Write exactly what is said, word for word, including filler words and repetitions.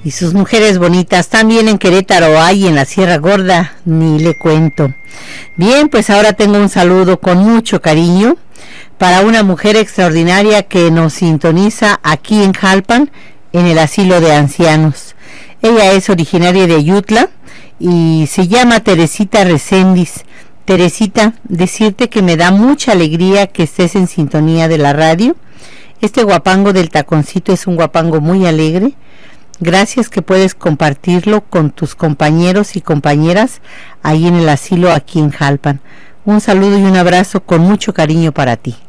y sus mujeres bonitas. También en Querétaro hay, en la Sierra Gorda, ni le cuento. Bien, pues ahora tengo un saludo con mucho cariño para una mujer extraordinaria que nos sintoniza aquí en Jalpan, en el asilo de ancianos. Ella es originaria de Yutla y se llama Teresita Recendis. Teresita, decirte que me da mucha alegría que estés en sintonía de la radio. Este guapango del taconcito es un guapango muy alegre. Gracias que puedes compartirlo con tus compañeros y compañeras ahí en el asilo aquí en Jalpan. Un saludo y un abrazo con mucho cariño para ti.